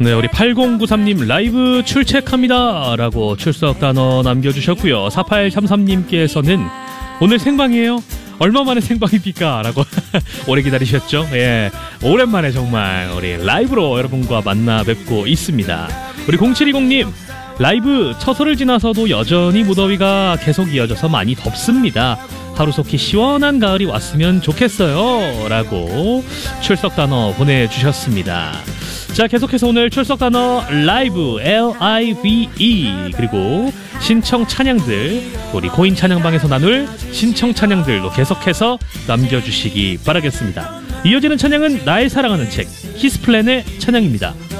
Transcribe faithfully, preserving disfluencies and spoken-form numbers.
네, 우리 팔공구삼 님 라이브 출첵합니다 라고 출석 단어 남겨주셨고요. 사팔삼삼 님께서는 오늘 생방이에요? 얼마 만에 생방입니까? 라고 오래 기다리셨죠? 예, 오랜만에 정말 우리 라이브로 여러분과 만나 뵙고 있습니다. 우리 공칠이공 님 라이브 처서를 지나서도 여전히 무더위가 계속 이어져서 많이 덥습니다. 하루속히 시원한 가을이 왔으면 좋겠어요 라고 출석 단어 보내주셨습니다. 자, 계속해서 오늘 출석 단어 라이브 엘 아이 브이 이 그리고 신청 찬양들, 우리 코인 찬양방에서 나눌 신청 찬양들로 계속해서 남겨주시기 바라겠습니다. 이어지는 찬양은 나의 사랑하는 책 히스플랜의 찬양입니다.